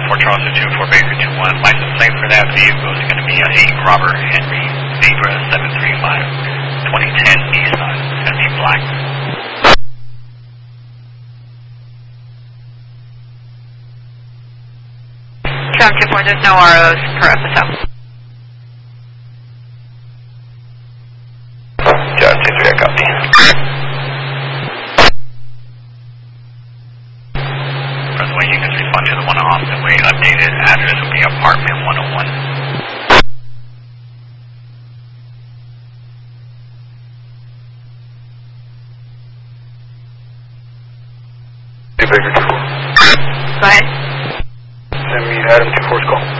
Charleston 24 Baker 21. License plate for that vehicle is going to be a 8 Robert Henry Zebra 735 2010 Nissan. It's going to be black. There's no ROs per episode. Justin, I copy. By the way, you can respond to the one off the way. Updated address will be apartment 101. Baker 24. Go ahead. Send me Adam 24's call.